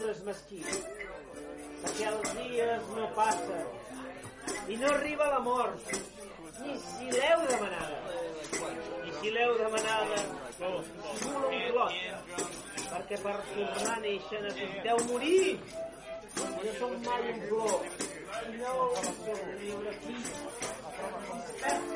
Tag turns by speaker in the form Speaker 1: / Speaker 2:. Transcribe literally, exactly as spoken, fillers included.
Speaker 1: vostres mesquits, perquè els dies no passen i no arriba la mort, ni si l'heu demanada, ni si l'heu demanada, simula un clot, perquè per tornar a néixer necessiteu morir. No som mai un flor, i no heu de sobreviure aquí.